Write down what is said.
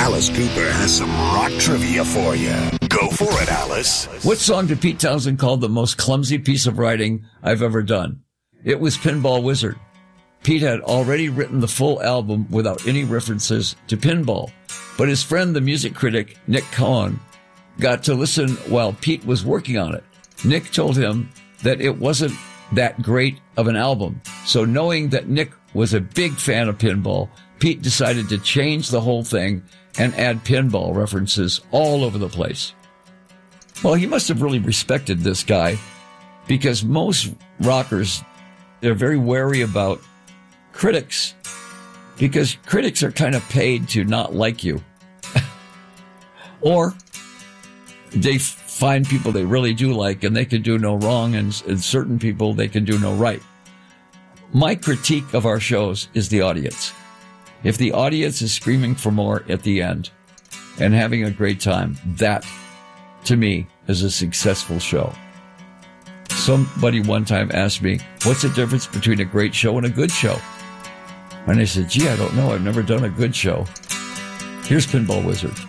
Alice Cooper has some rock trivia for you. Go for it, Alice. What song did Pete Townsend call the most clumsy piece of writing I've ever done? It was Pinball Wizard. Pete had already written the full album without any references to pinball, but his friend, the music critic Nick Cohen, got to listen while Pete was working on it. Nick told him that it wasn't that great of an album, so knowing that Nick was a big fan of pinball, Pete decided to change the whole thing and add pinball references all over the place. Well, he must have really respected this guy, because most rockers, they're very wary about critics, because critics are kind of paid to not like you. Or they find people they really do like and they can do no wrong, and certain people they can do no right. My critique of our shows is the audience. If the audience is screaming for more at the end and having a great time, that, to me, is a successful show. Somebody one time asked me, what's the difference between a great show and a good show? And I said, gee, I don't know. I've never done a good show. Here's Pinball Wizard.